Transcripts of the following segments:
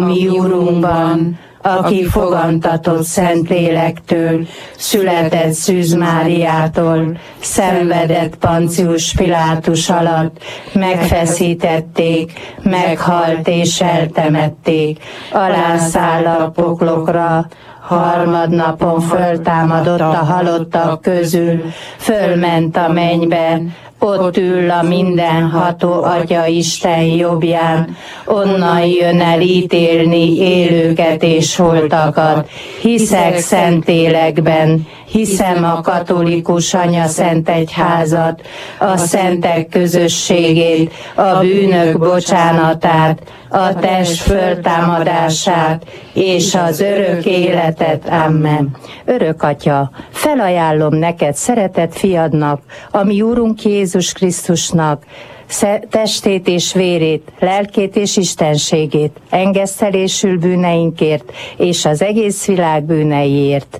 mi Urunkban, aki fogantatott Szentlélektől, született Szűz Máriától, szenvedett Poncius Pilátus alatt, megfeszítették, meghalt és eltemették, alászáll a poklokra, harmadnapon föltámadott a halottak közül, fölment a mennybe, ott ül a mindenható Atya Isten jobbján, onnan jön el ítélni élőket és holtakat. Hiszek Szentlélekben, hiszem a katolikus anyaszentegyházat, a szentek közösségét, a bűnök bocsánatát, a test föltámadását és az örök életet. Amen. Örök Atya, felajánlom neked szeretett fiadnak, a mi Úrunk Jézus Krisztusnak, testét és vérét, lelkét és istenségét, engesztelésül bűneinkért és az egész világ bűneiért.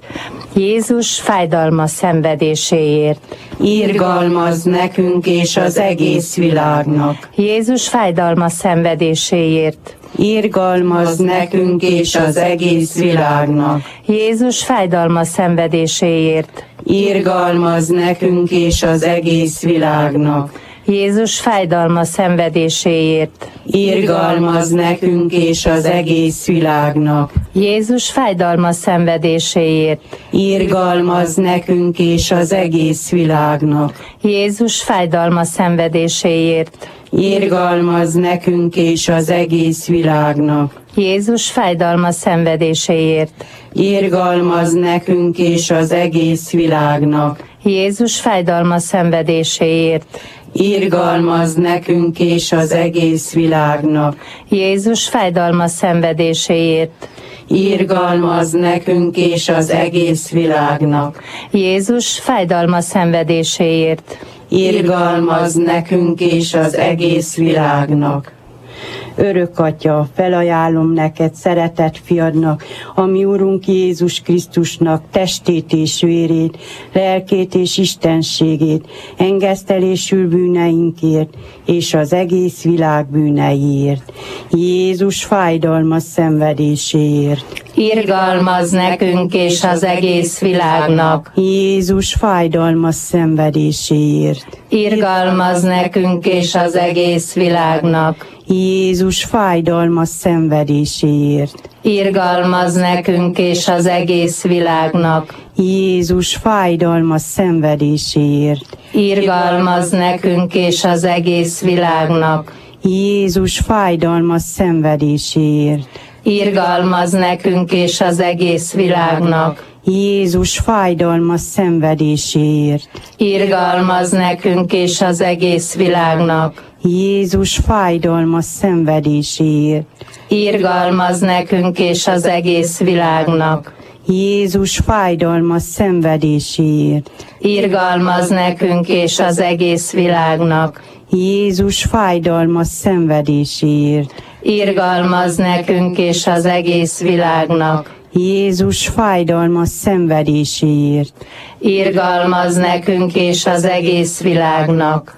Jézus fájdalmas szenvedéséért. Irgalmazz nekünk és az egész világnak. Jézus fájdalmas szenvedéséért. Irgalmazz nekünk és az egész világnak. Jézus fájdalmas szenvedéséért. Irgalmazz nekünk és az egész világnak. Jézus fájdalmas szenvedéséért. Irgalmazz nekünk és az egész világnak. Jézus fájdalmas szenvedéséért. Irgalmazz nekünk és az egész világnak. Jézus fájdalmas szenvedéséért. Irgalmazz nekünk és az egész világnak. Jézus fájdalmas szenvedéséért. Irgalmazz nekünk és az egész világnak. Jézus fájdalmas szenvedéséért. Irgalmazz nekünk és az egész világnak. Jézus fájdalmas szenvedéséért. Irgalmazz nekünk és az egész világnak. Jézus fájdalmas szenvedéséért. Irgalmazz nekünk és az egész világnak. Örök Atya, felajánlom neked szeretett fiadnak, a mi Úrunk Jézus Krisztusnak testét és vérét, lelkét és istenségét, engesztelésül bűneinkért és az egész világ bűneiért. Jézus fájdalmas szenvedéséért. Irgalmazz nekünk és az egész világnak. Jézus fájdalmas szenvedéséért. Irgalmazz nekünk és az egész világnak. Jézus fájdalmas szenvedéséért. Irgalmazz nekünk és az egész világnak. Jézus fájdalmas szenvedéséért. Irgalmazz nekünk és az egész világnak. Jézus fájdalmas szenvedéséért. Irgalmazz nekünk és az egész világnak. Jézus fájdalmas szenvedéséért. Irgalmazz nekünk és az egész világnak. Jézus fájdalmas szenvedéséért. Irgalmazz nekünk és az egész világnak. Jézus fájdalmas szenvedéséért. Irgalmazz nekünk és az egész világnak. Jézus fájdalmas szenvedéséért. Irgalmazz nekünk és az egész világnak. Jézus fájdalmas szenvedéséért. Irgalmazz nekünk és az egész világnak.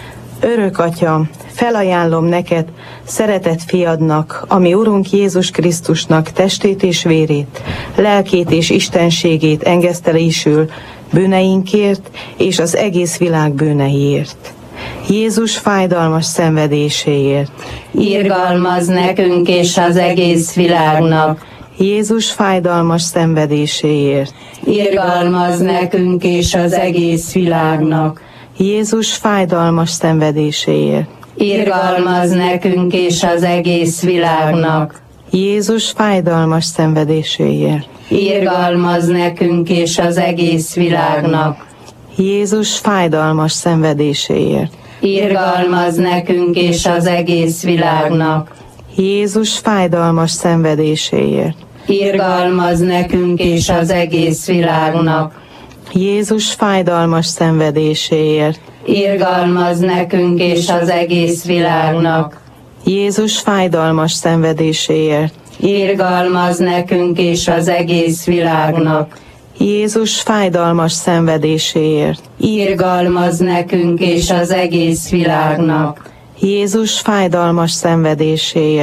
Örök Atya, felajánlom neked, szeretett fiadnak, a mi Urunk Jézus Krisztusnak testét és vérét, lelkét és istenségét engesztelésül bűneinkért és az egész világ bűneiért. Jézus fájdalmas szenvedéséért. Irgalmazz nekünk és az egész világnak. Jézus fájdalmas szenvedéséért. Irgalmazz nekünk és az egész világnak. Jézus fájdalmas szenvedéséért. Irgalmazz nekünk és az egész világnak. Jézus fájdalmas szenvedéséért. Irgalmazz nekünk és az egész világnak. Jézus fájdalmas szenvedéséért. Irgalmazz nekünk és az egész világnak. Jézus fájdalmas szenvedéséért. Irgalmazz nekünk és az egész világnak. Jézus fájdalmas szenvedéséért. Irgalmazz nekünk és az egész világnak. Jézus fájdalmas szenvedéséért. Irgalmazz nekünk és az egész világnak. Jézus fájdalmas szenvedéséért. Irgalmazz nekünk és az egész világnak. Jézus fájdalmas szenvedéséért.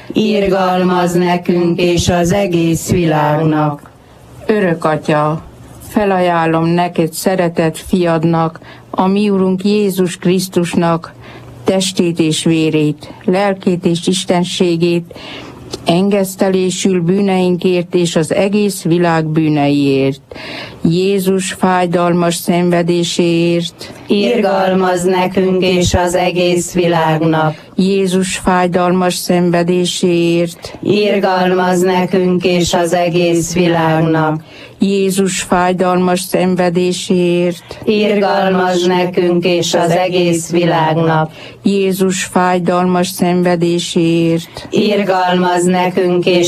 irgalmaz nekünk és az egész világnak. Örök Atya, felajánlom neked szeretett fiadnak, a mi Urunk Jézus Krisztusnak testét és vérét, lelkét és istenségét, engesztelésül bűneinkért és az egész világ bűneiért, Jézus fájdalmas szenvedéséért, Irgalmaz nekünk és az egész világnak. Jézus fájdalmas szenvedéséért, Irgalmaz nekünk és az egész világnak. Jézus fájdalmas szenvedéséért, Irgalmaz nekünk és az egész világnak. Jézus fájdalmas szenvedéséért, Irgalmaz nekünk és